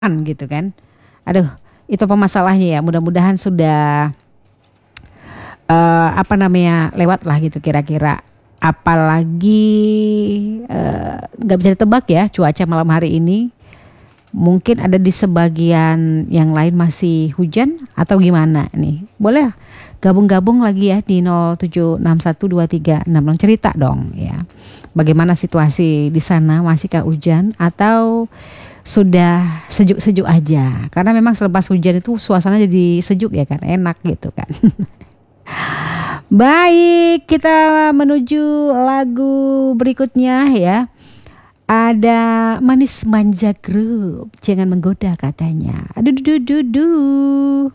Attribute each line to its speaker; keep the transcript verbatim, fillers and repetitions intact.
Speaker 1: gitu kan. Aduh, itu apa masalahnya ya? Mudah-mudahan sudah eh, apa namanya lewat lah gitu kira-kira. Apalagi eh, nggak bisa ditebak ya cuaca malam hari ini. Mungkin ada di sebagian yang lain masih hujan atau gimana nih? Boleh gabung-gabung lagi ya di nol tujuh enam satu dua tiga enam nol cerita dong ya. Bagaimana situasi di sana? Masihkah hujan atau sudah sejuk-sejuk aja? Karena memang selepas hujan itu suasana jadi sejuk ya kan, enak gitu kan. Baik, kita menuju lagu berikutnya ya. Ada Manis Manja Group, jangan menggoda katanya. Aduh, duh, duh, duh.